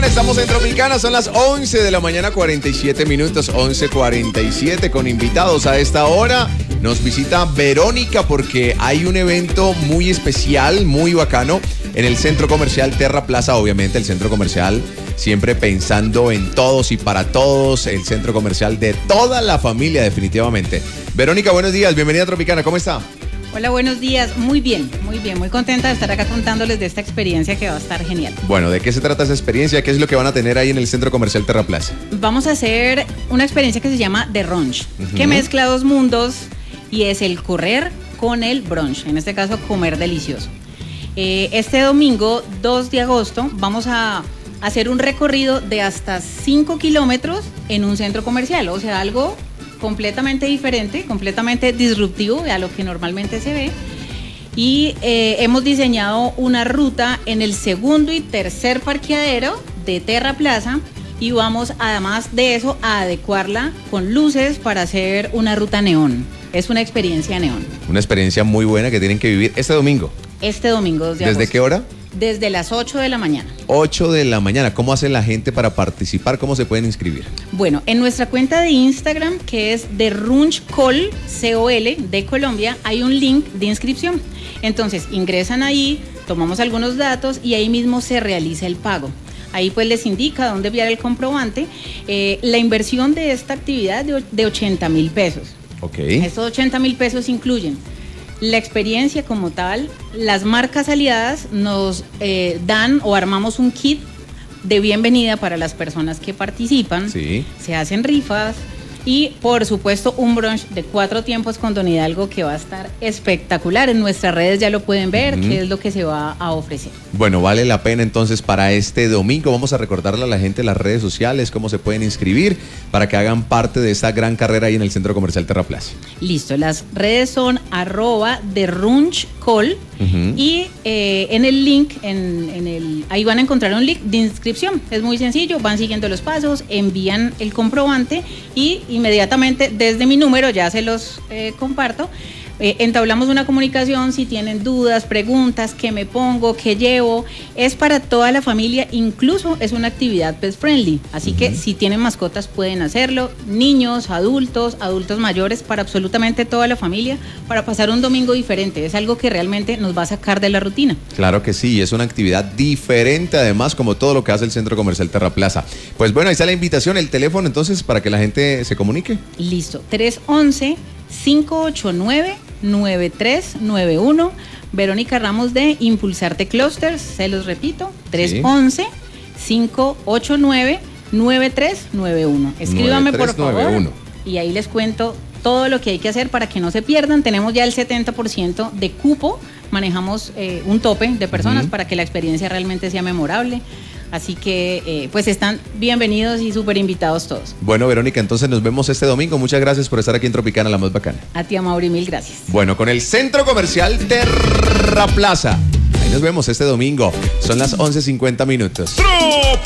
estamos en Tropicana, son las 11 de la mañana, 47 minutos, 11:47, con invitados a esta hora. Nos visita Verónica porque hay un evento muy especial, muy bacano, en el Centro Comercial Terra Plaza, obviamente, el centro comercial siempre pensando en todos y para todos, el centro comercial de toda la familia, definitivamente. Verónica, buenos días, bienvenida a Tropicana, ¿cómo está? Hola, buenos días. Muy bien, muy contenta de estar acá contándoles de esta experiencia que va a estar genial. Bueno, ¿de qué se trata esa experiencia? ¿Qué es lo que van a tener ahí en el Centro Comercial Terra Plaza? Vamos a hacer una experiencia que se llama The Brunch, que mezcla dos mundos y es el correr con el brunch, en este caso comer delicioso. Este domingo 2 de agosto vamos a hacer un recorrido de hasta 5 kilómetros en un centro comercial, o sea, algo completamente diferente, completamente disruptivo a lo que normalmente se ve. Y hemos diseñado una ruta en el segundo y tercer parqueadero de Terra Plaza y vamos además de eso a adecuarla con luces para hacer una ruta neón. Es una experiencia neón. Una experiencia muy buena que tienen que vivir este domingo. Este domingo 2 de agosto. ¿Desde qué hora? Desde las 8 de la mañana. 8 de la mañana. ¿Cómo hace la gente para participar? ¿Cómo se pueden inscribir? Bueno, en nuestra cuenta de Instagram, que es The Brunch Call, C-O-L, de Colombia, hay un link de inscripción. Entonces, ingresan ahí, tomamos algunos datos y ahí mismo se realiza el pago. Ahí pues les indica dónde enviar el comprobante. La inversión de esta actividad de 80,000 pesos. Ok. Estos 80,000 pesos incluyen la experiencia como tal, las marcas aliadas nos dan o armamos un kit de bienvenida para las personas que participan, Sí. Se hacen rifas y por supuesto un brunch de 4 tiempos con Don Hidalgo que va a estar espectacular. En nuestras redes ya lo pueden ver, qué es lo que se va a ofrecer. Bueno, vale la pena entonces para este domingo. Vamos a recordarle a la gente las redes sociales, cómo se pueden inscribir para que hagan parte de esta gran carrera ahí en el Centro Comercial Terra Plaza. Listo, las redes son @TheBrunchCall y en el link, ahí van a encontrar un link de inscripción. Es muy sencillo, van siguiendo los pasos, envían el comprobante y inmediatamente desde mi número, ya se los comparto, entablamos una comunicación si tienen dudas, preguntas, qué me pongo, qué llevo. Es para toda la familia, incluso es una actividad pet friendly, así que si tienen mascotas pueden hacerlo, niños, adultos mayores, para absolutamente toda la familia, para pasar un domingo diferente. Es algo que realmente nos va a sacar de la rutina. Claro que sí, es una actividad diferente además, como todo lo que hace el Centro Comercial Terra Plaza. Pues bueno, ahí está la invitación, el teléfono entonces para que la gente se comunique. Listo, 311-589-9391. Verónica Ramos de Impulsarte Clusters, se los repito, 311-589-9391. Escríbame por favor y ahí les cuento todo lo que hay que hacer para que no se pierdan. Tenemos ya el 70% de cupo, manejamos un tope de personas para que la experiencia realmente sea memorable. Así que pues están bienvenidos y súper invitados todos. Bueno, Verónica, entonces nos vemos este domingo. Muchas gracias por estar aquí en Tropicana, la más bacana. A ti, Amaury, mil gracias. Bueno, con el Centro Comercial Terra Plaza. Ahí nos vemos este domingo. Son las 11:50 minutos.